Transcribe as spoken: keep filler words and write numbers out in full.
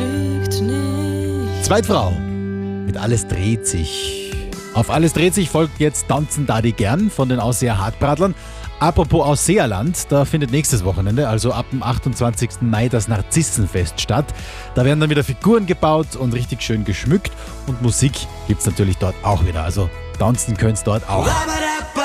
lügt nicht. Zweitfrau mit Alles dreht sich. Auf Alles dreht sich folgt jetzt Tanzen da die gern von den Ausseer Hartbradlern. Apropos Ausseerland, da findet nächstes Wochenende, also ab dem achtundzwanzigsten Mai, das Narzissenfest statt. Da werden dann wieder Figuren gebaut und richtig schön geschmückt und Musik gibt's natürlich dort auch wieder. Also tanzen könnt's dort auch.